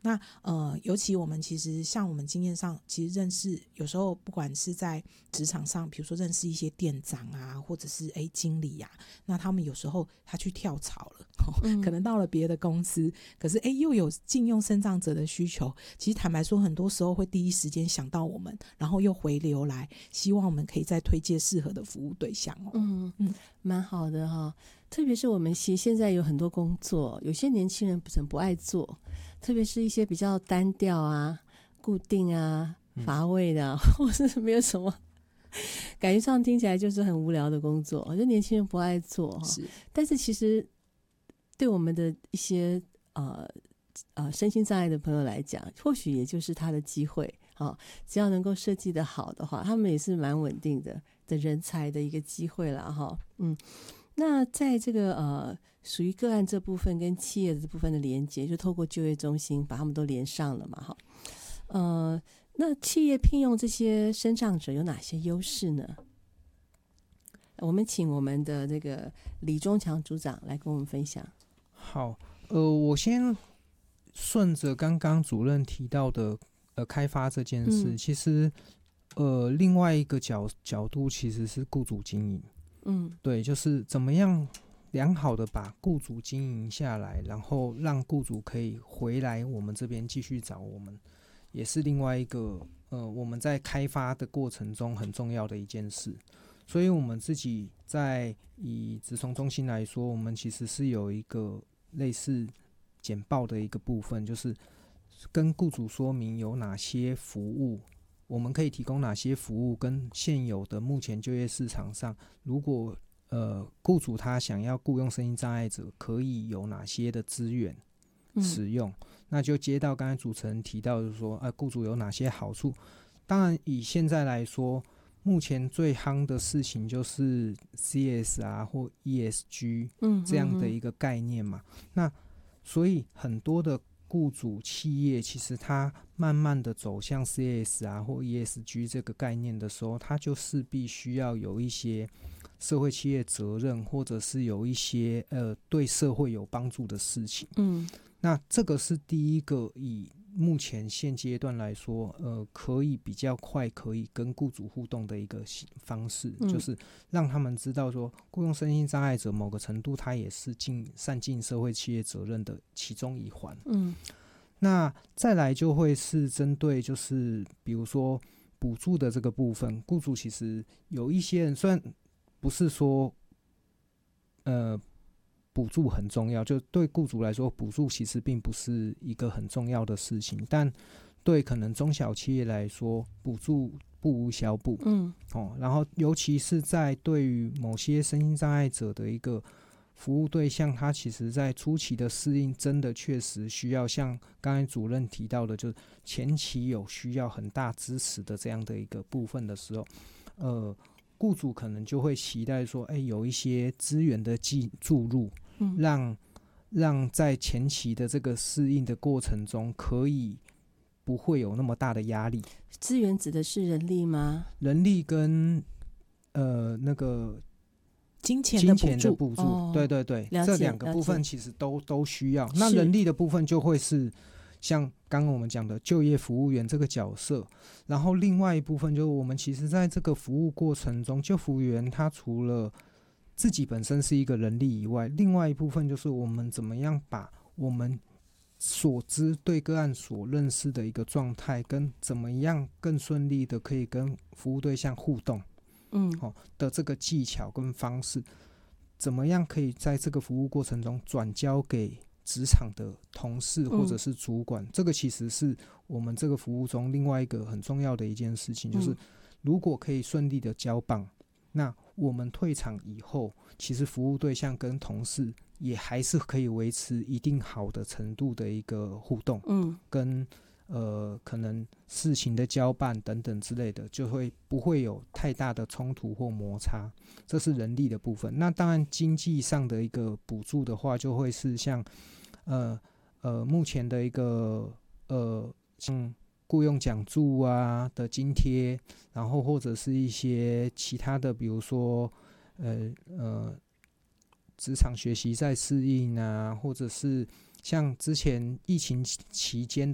那尤其我们其实像我们经验上，其实认识有时候不管是在职场上，比如说认识一些店长啊，或者是经理啊，那他们有时候他去跳槽了，可能到了别的公司，可是又有禁用身障者的需求，其实坦白说很多时候会第一时间想到我们，然后又回流来，希望我们可以再推荐适合的服务对象蛮好的哈。特别是我们现在有很多工作，有些年轻人不爱做，特别是一些比较单调啊、固定啊、乏味的啊，或是没有什么感觉上听起来就是很无聊的工作，我觉得年轻人不爱做是， 但是其实对我们的一些身心障碍的朋友来讲，或许也就是他的机会只要能够设计的好的话，他们也是蛮稳定的人才的一个机会啦哈。那在这个属于个案这部分跟企业的这部分的连接，就透过就业中心把他们都连上了嘛哈。那企业聘用这些身障者有哪些优势呢？我们请我们的这个李忠强组长来跟我们分享。 好，我先顺着刚刚主任提到的开发这件事，其实另外一个角度其实是雇主经营。对，就是怎么样良好的把雇主经营下来，然后让雇主可以回来我们这边继续找我们，也是另外一个我们在开发的过程中很重要的一件事。所以我们自己以职从中心来说，我们其实是有一个类似简报的一个部分，就是跟雇主说明有哪些服务，我们可以提供哪些服务，跟现有的目前就业市场上，如果雇主他想要雇用身心障碍者，可以有哪些的资源使用。那就接到刚才主持人提到的说，雇主有哪些好处。当然以现在来说，目前最夯的事情就是 CSR 或 ESG 这样的一个概念嘛。那所以很多的雇主企业其实它慢慢的走向 CSR 或 ESG 这个概念的时候，它就势必需要有一些社会企业责任，或者是有一些对社会有帮助的事情。那这个是第一个以目前现阶段来说可以比较快可以跟雇主互动的一个方式，就是让他们知道说雇用身心障碍者某个程度他也是善尽社会企业责任的其中一环。那再来就会是针对就是比如说补助的这个部分，雇主其实有一些人虽然不是说补助很重要，就对雇主来说补助其实并不是一个很重要的事情，但对可能中小企业来说补助不无小补。然后尤其是在对于某些身心障碍者的一个服务对象，他其实在初期的适应真的确实需要像刚才主任提到的，就是前期有需要很大支持的这样的一个部分的时候，雇主可能就会期待说有一些资源的注入，让在前期的这个适应的过程中可以不会有那么大的压力。 资源指的是人力吗？ 人力跟那个金钱的补助， 对对对，这两个部分其实都需要。那人力的部分就会是像刚刚我们讲的就业服务员这个角色，然后另外一部分就是我们其实在这个服务过程中，就服务员他除了自己本身是一个人力以外，另外一部分就是我们怎么样把我们所知对个案所认识的一个状态，跟怎么样更顺利的可以跟服务对象互动的这个技巧跟方式，怎么样可以在这个服务过程中转交给职场的同事或者是主管，这个其实是我们这个服务中另外一个很重要的一件事情，就是如果可以顺利的交棒，那我们退场以后，其实服务对象跟同事也还是可以维持一定好的程度的一个互动，跟可能事情的交办等等之类的，就会不会有太大的冲突或摩擦。这是人力的部分。那当然经济上的一个补助的话，就会是像目前的一个像雇用奖助啊的津贴，然后或者是一些其他的，比如说职场学习再适应啊，或者是像之前疫情期间